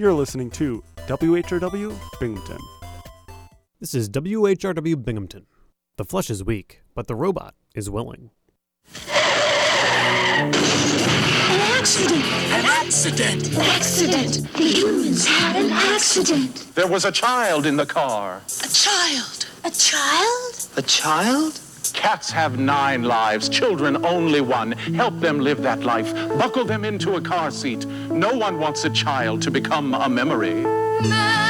You're listening to WHRW Binghamton. This is WHRW Binghamton. The flesh is weak, but the robot is willing. An accident! An accident! An accident! The humans had an accident! There was a child in the car. A child! A child? A child? Cats have 9 lives, children only one. Help them live that life. Buckle them into a car seat. No one wants a child to become a memory.